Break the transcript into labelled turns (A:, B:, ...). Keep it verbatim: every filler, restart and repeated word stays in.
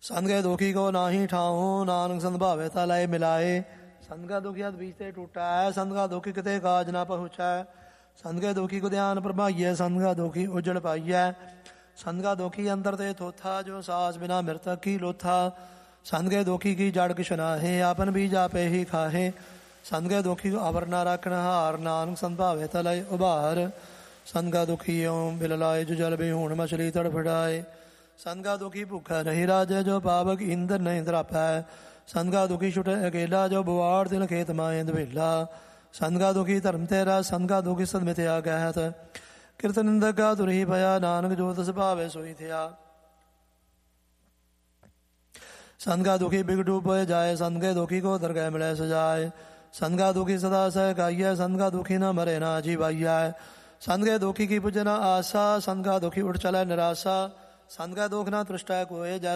A: ਸੰਗ ਗਏ ਦੁਖੀ ਕੋ ਨਾਹੀ ਠਾਉ, ਨਾਨਕ ਸੰਗ ਭਾਵੇ ਤਾ ਲਏ ਮਿਲਾਏ। ਸੰਗਾ ਦੁਖੀ ਅਦ ਬੀਜ ਤੇ ਟੁੱਟੈ, ਸੰਗਾ ਦੁਖੀ ਕਿਤੇ ਕਾਜ ਨਾ ਪਹੁੰਚੈ। ਸੰਗੇ ਦੁਖੀ ਕੋ ਧਿਆਨ ਪ੍ਰਭਾਈਐ, ਸੰਗਾ ਦੁਖੀ ਉਜੜ ਪਾਈਐ। ਸੰਗਾ ਦੁਖੀ ਅੰਦਰ ਤੇ ਥੋਥਾ, ਜੋ ਸਾਸ ਬਿਨਾ ਮਿਰਤਕ ਕੀ ਲੋਥਾ। ਸੰਗੇ ਦੁਖੀ ਕੀ ਜੜ ਕਿਛ ਨਾਹੇ, ਆਪਨ ਬੀਜ ਆਪੇ ਹੀ ਖਾਹੇ। ਸੰਗੇ ਦੁਖੀ ਕੋ ਅਵਰ ਨਾ ਰੱਖਣ ਹਾਰ, ਨਾਨਕ ਸੰਗ ਭਾਵੇ ਤਾ ਲਏ ਉਭਾਰ। ਸੰਗਾ ਦੁਖੀ ਓਮ ਬਿਲ ਲਾਏ, ਜੋ ਜਲ ਬਿਹੂਣ ਮਛਲੀ ਤੜਫੜਾਏ। ਸੰਗਾ ਦੁਖੀ ਭੁੱਖਾ ਨਹੀਂ ਰਾਜੈ, ਜੋ ਪਾਵਕ ਇੰਦਰ ਨਹੀਂ ਧਰਾਪੈ। ਸੰਗਾ ਦੁਖੀ ਛੁਟੇ ਅਕੇਲਾ, ਜੋ ਬਵਾੜ ਦਿਲ ਖੇਤ ਮਾਏ ਦਵੇਲਾ। ਸੰਗਾ ਦੁਖੀ ਧਰਮ ਤੇਰਾ, ਸੰਗਾ ਦੁਖੀ ਸਦ ਮਿਥਿਆ ਕਹਿਤ। ਕਿਰਤ ਨਿੰਦਕ ਕਾ ਦੁਰਹੀ ਭਇਆ, ਨਾਨਕ ਜੋ ਤਿਸ ਭਾਵੇ ਸੋਈ ਥਿਆ। ਸੰਗਾ ਦੁਖੀ ਬਿਗ ਡੂਬੇ ਜਾਏ, ਸੰਗੇ ਦੁਖੀ ਕੋ ਦਰਗਹਿ ਮਿਲੈ ਸਜਾਏ। ਸੰਗਾ ਦੁਖੀ ਸਦਾ ਸਹਿ ਕਾਈਐ, ਸੰਗਾ ਦੁਖੀ ਨ ਮਰੇ ਨਾ ਜੀਵਾਈਐ। ਸੰਗੇ ਦੁਖੀ ਕੀ ਪੁੱਜ ਨ ਆਸਾ, ਸੰਗਾ ਦੁਖੀ ਉਠ ਚਲੈ ਨਿਰਾਸਾ। ਸੰਗਾ ਦੁਖ ਨਾ ਤ੍ਰਿਸ਼ਟੈ ਕੋਏ,